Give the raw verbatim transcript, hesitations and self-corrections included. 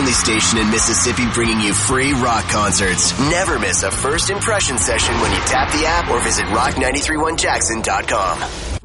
only station in Mississippi bringing you free rock concerts. Never miss a first impression session when you tap the app or visit rock nine three one jackson dot com.